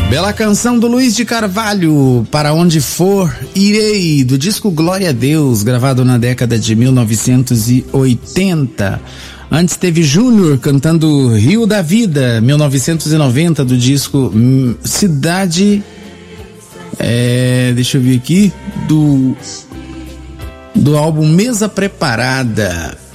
Bela canção do Luiz de Carvalho, Para Onde For, Irei, do disco Glória a Deus, gravado na década de 1980. Antes teve Júnior cantando Rio da Vida, 1990, do disco Cidade... deixa eu ver aqui, do álbum Mesa Preparada.